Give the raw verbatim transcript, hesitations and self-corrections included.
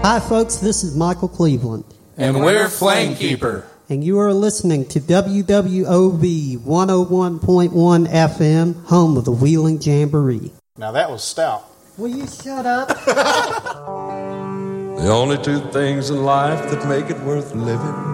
Hi, folks. This is Michael Cleveland. And we're Flamekeeper. And you are listening to W W O V one oh one point one F M, home of the Wheeling Jamboree. Now that was stout. Will you shut up? The only two things in life that make it worth living